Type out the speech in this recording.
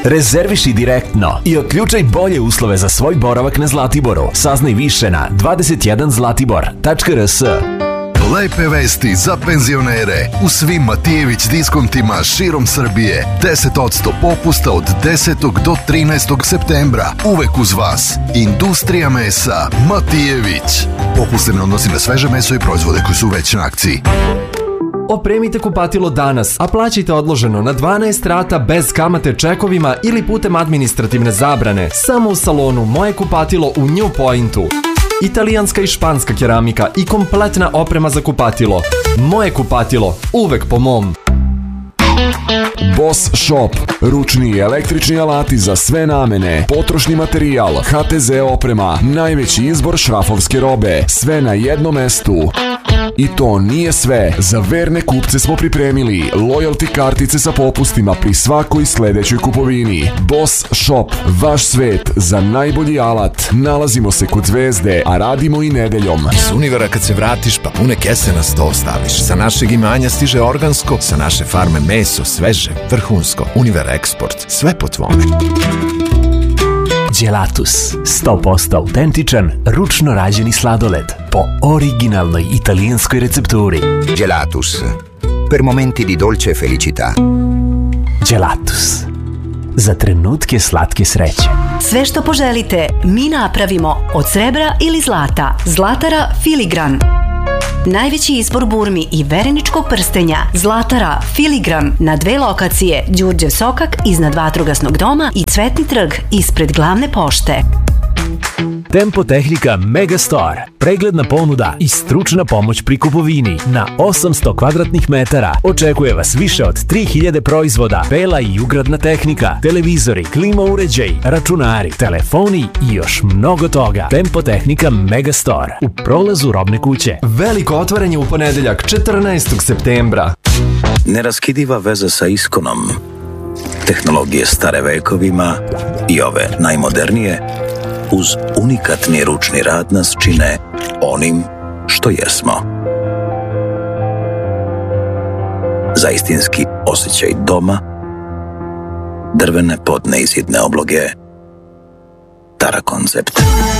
Rezerviši direktno i otključaj bolje uslove za svoj boravak na Zlatiboru. Saznaj više na 21zlatibor.rs. Lepe vesti za penzionere. U svim Matijević diskontima širom Srbije 10% popusta od 10. do 13. septembra. Uvek uz vas. Industrija mesa Matijević. Popust se ne odnosi na sveže meso i proizvode koji su već na akciji. Opremite kupatilo danas, a plaćajte odloženo na 12 rata bez kamate čekovima ili putem administrativne zabrane. Samo u salonu Moje kupatilo u New Pointu. Italijanska i španska keramika i kompletna oprema za kupatilo. Moje kupatilo, uvek po mom. Boss Shop. Ručni i električni alati za sve namene. Potrošni materijal, HTZ oprema, najveći izbor šrafovske robe. Sve na jednom mestu. I to nije sve. Za verne kupce smo pripremili loyalty kartice sa popustima pri svakoj sledećoj kupovini. Boss Shop, vaš svet za najbolji alat. Nalazimo se kod Zvezde, a radimo i nedeljom. Iz Univera kad se vratiš, pa pune kese na sto staviš. Sa našeg imanja stiže organsko, sa naše farme meso, sveže, vrhunsko. Univer Eksport, sve po tvome. Gelatus, 100% autentičan, ručno rađeni sladoled po originalnoj italijanskoj recepturi. Gelatus, per momenti di dolce felicità. Gelatus, za trenutke slatke sreće. Sve što poželite, mi napravimo od srebra ili zlata. Zlatara Filigran. Najveći izbor burmi i vereničkog prstenja. Zlatara Filigran na 2 lokacije: Đurđe Sokak iznad Vatrogasnog doma i Cvetni trg ispred glavne pošte. Tempo Tehnika Megastore. Pregledna ponuda i stručna pomoć pri kupovini. Na 800 kvadratnih metara očekuje vas više od 3000 proizvoda, bela i ugradna tehnika, televizori, klima uređaj, računari, telefoni i još mnogo toga. Tempo Tehnika Megastore u prolazu Robne kuće. Veliko otvaranje u ponedeljak 14. septembra. Neraskidiva veza sa Iskonom. Tehnologije stare vekovima i ove najmodernije uz unikatni ručni rad nas čine onim što jesmo. Za istinski osjećaj doma, drvene podneizidne obloge, Tara Koncept.